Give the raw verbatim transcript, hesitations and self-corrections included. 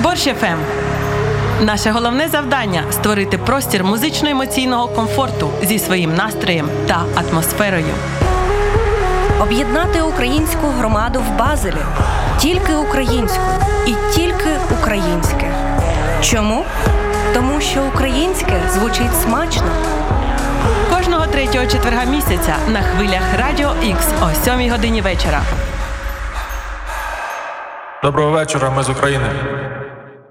Борщ еф ем. Наше головне завдання – створити простір музично-емоційного комфорту зі своїм настроєм та атмосферою. Об'єднати українську громаду в Базелі. Тільки українську і тільки українське. Чому? Тому що українське звучить смачно. Кожного третього четверга місяця на хвилях Радіо Ікс о сьомій годині вечора. Доброго вечора, ми з України.